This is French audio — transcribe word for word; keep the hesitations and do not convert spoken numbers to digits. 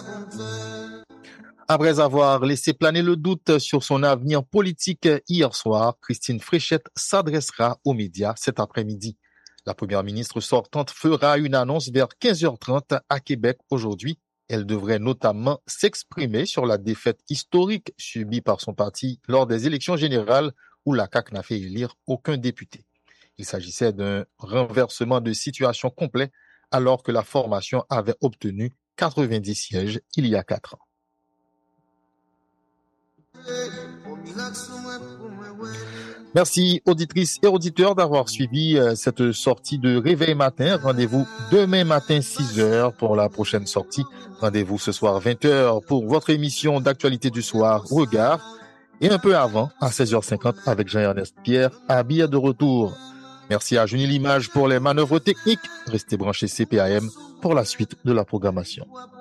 Après avoir laissé planer le doute sur son avenir politique hier soir, Christine Fréchette s'adressera aux médias cet après-midi. La première ministre sortante fera une annonce vers quinze heures trente à Québec aujourd'hui. Elle devrait notamment s'exprimer sur la défaite historique subie par son parti lors des élections générales où la C A Q n'a fait élire aucun député. Il s'agissait d'un renversement de situation complet alors que la formation avait obtenu quatre-vingt-dix sièges il y a quatre ans. Merci auditrices et auditeurs d'avoir suivi euh, cette sortie de Réveil Matin. Rendez-vous demain matin six heures pour la prochaine sortie. Rendez-vous ce soir vingt heures pour votre émission d'actualité du soir Regard. Et un peu avant, à seize heures cinquante avec Jean-Ernest Pierre, à billet de retour. Merci à Junie Limage pour les manœuvres techniques. Restez branchés C P A M pour la suite de la programmation.